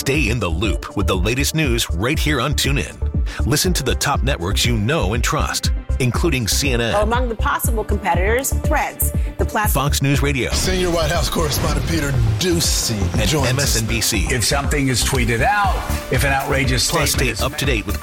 Stay in the loop with the latest news right here on TuneIn. Listen to the top networks you know and trust, including CNN. Among the possible competitors, Threads, the platform. Fox News Radio. Senior White House correspondent Peter Doocy and joins MSNBC. If something is tweeted out, if an outrageous Plus, statement stay up to date with